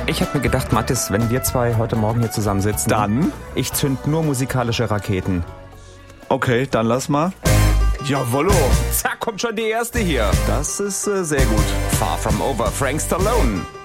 Ich habe mir gedacht, Mathis, wenn wir zwei heute Morgen hier zusammensitzen... Dann? Ich zünd nur musikalische Raketen. Okay, dann lass mal. Jawollo. Zack, kommt schon die erste hier. Das ist sehr gut. Far From Over, Frank Stallone.